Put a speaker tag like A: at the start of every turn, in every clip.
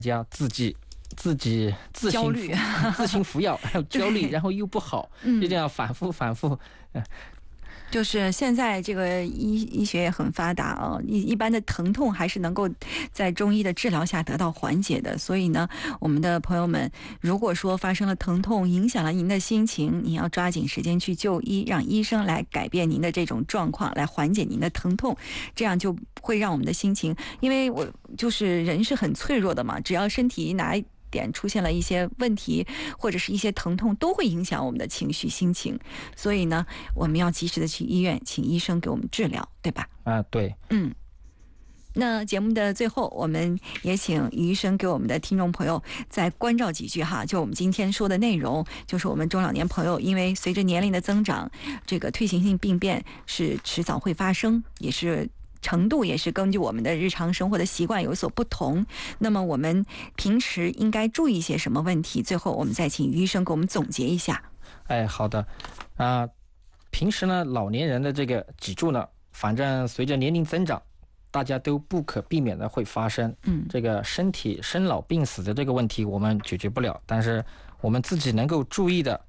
A: 家自己
B: 焦虑
A: 自行服药，然后焦虑，然后又不好，就这样反复。
B: 就是现在这个医学也很发达啊，一般的疼痛还是能够在中医的治疗下得到缓解的。所以呢，我们的朋友们，如果说发生了疼痛，影响了您的心情，你要抓紧时间去就医，让医生来改变您的这种状况，来缓解您的疼痛，这样就会让我们的心情，因为我就是人是很脆弱的嘛，只要身体哪一点出现了一些问题，或者是一些疼痛，都会影响我们的情绪心情。所以呢，我们要及时的去医院，请医生给我们治疗，对吧？
A: 对。
B: 那节目的最后，我们也请于医生给我们的听众朋友再关照几句哈。就我们今天说的内容，就是我们中老年朋友，因为随着年龄的增长，这个退行性病变是迟早会发生，也是程度也是根据我们的日常生活的习惯有所不同。那么我们平时应该注意一些什么问题？最后我们再请于医生给我们总结一下。
A: 好的。平时呢，老年人的这个脊柱呢，反正随着年龄增长，大家都不可避免的会发生。这个身体生老病死的这个问题我们解决不了，但是我们自己能够注意的，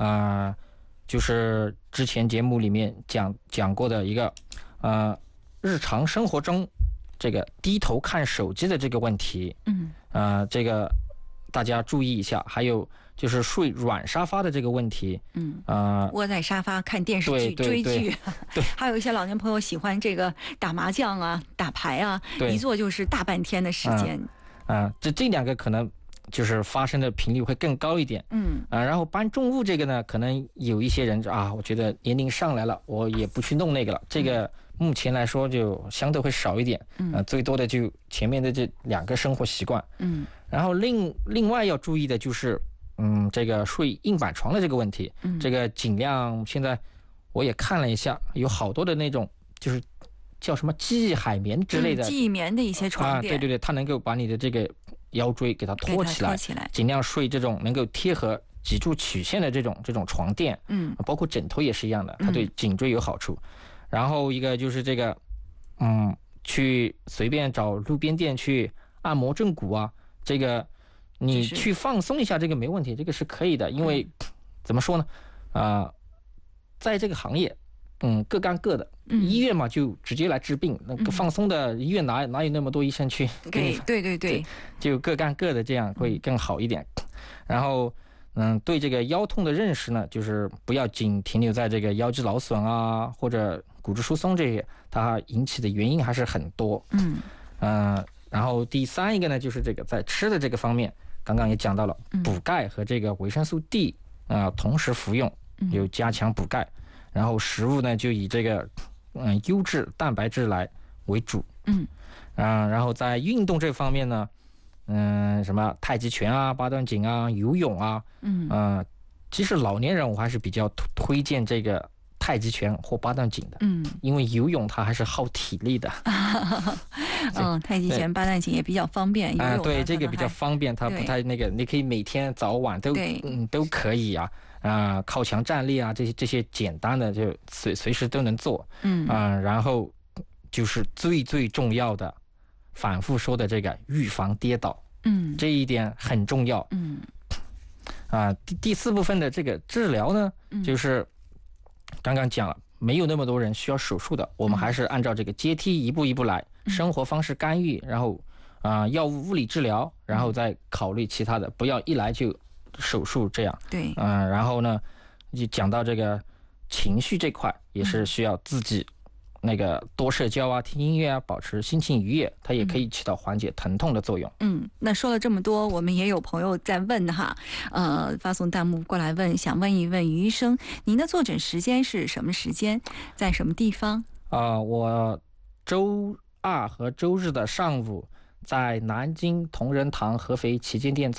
A: 就是之前节目里面讲过的一个，日常生活中这个低头看手机的这个问题，这个大家注意一下。还有就是睡软沙发的这个问题，
B: 窝在沙发看电视剧追剧，
A: 对，
B: 还有一些老年朋友喜欢这个打麻将啊、打牌啊，一坐就是大半天的时间。
A: 这两个可能就是发生的频率会更高一点。然后搬重物这个呢，可能有一些人我觉得年龄上来了，我也不去弄那个了。这个目前来说就相对会少一点。最多的就前面的这两个生活习惯。然后另外要注意的就是这个睡硬板床的这个问题。这个尽量，现在我也看了一下，有好多的那种就是叫什么记忆海绵之类的，
B: 记忆棉的一些床垫。
A: 对，它能够把你的这个腰椎给它托起来，尽量睡这种能够贴合脊柱曲线的这种床垫。包括枕头也是一样的，它对颈椎有好处。然后一个就是这个去随便找路边店去按摩正骨啊，这个你去放松一下，这个没问题，这个是可以的。因为怎么说呢，在这个行业各干各的。医院嘛就直接来治病，那个放松的医院哪有那么多医生去？
B: 对，
A: 就各干各的，这样会更好一点。然后对这个腰痛的认识呢，就是不要仅停留在这个腰肌劳损啊或者骨质疏松这些，它引起的原因还是很多。然后第三一个呢，就是这个在吃的这个方面，刚刚也讲到了，补钙和这个维生素 D 同时服用，有加强补钙。然后食物呢就以这个优质蛋白质来为主。然后在运动这方面呢，什么太极拳啊、八段锦啊、游泳啊，其实老年人我还是比较推荐这个太极拳或八段锦的。因为游泳它还是耗体力的。
B: 太极拳、八段锦也比较方便。
A: 对，这个比较方便，它不太那个，你可以每天早晚都可以啊。靠墙站立啊，这些简单的就随时都能做。然后就是最重要的，反复说的这个预防跌倒。这一点很重要。第四部分的这个治疗呢，就是刚刚讲了，没有那么多人需要手术的，我们还是按照这个阶梯一步一步来，生活方式干预，然后药物物理治疗，然后再考虑其他的，不要一来就手术这样。
B: 对。
A: 然后呢就讲到这个情绪这块，也是需要自己那个多社交啊、听音乐啊，保持心情愉悦，它也可以起到缓解疼痛的作用。
B: 那说了这么多，我们也有朋友在问哈，发送弹幕过来问，想问一问于医生，您的坐诊时间是什么时间，在什么地方？
A: 我周二和周日的上午在南京同仁堂合肥旗舰店坐诊。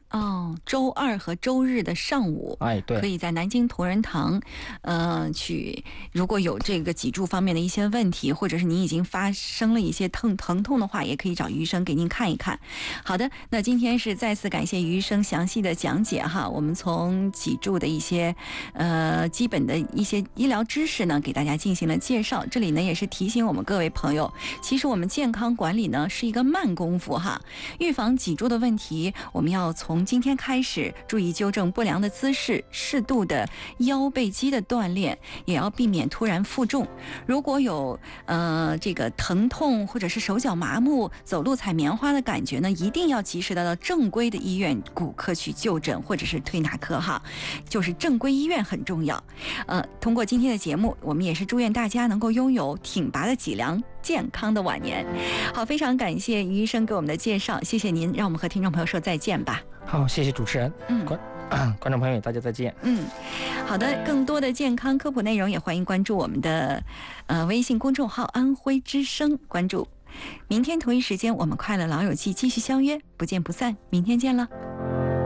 B: 周2和周日的上午，
A: 哎，对，
B: 可以在南京同仁堂，去。如果有这个脊柱方面的一些问题，或者是您已经发生了一些疼痛的话，也可以找于医生给您看一看。好的，那今天是再次感谢于医生详细的讲解哈，我们从脊柱的一些基本的一些医疗知识呢，给大家进行了介绍。这里呢也是提醒我们各位朋友，其实我们健康管理呢是一个慢功夫哈，预防脊柱的问题，我们要从今天开始注意纠正不良的姿势，适度的腰背肌的锻炼，也要避免突然负重。如果有这个疼痛或者是手脚麻木、走路踩棉花的感觉呢，一定要及时的到正规的医院骨科去就诊，或者是推拿科哈，就是正规医院很重要。通过今天的节目，我们也是祝愿大家能够拥有挺拔的脊梁，健康的晚年。好，非常感谢于医生给我们的介绍，谢谢您，让我们和听众朋友说再见吧。
A: 好，谢谢主持人，观众朋友，大家再见。
B: 好的，更多的健康科普内容也欢迎关注我们的微信公众号安徽之声，关注。明天同一时间，我们快乐老友记继续相约，不见不散，明天见了。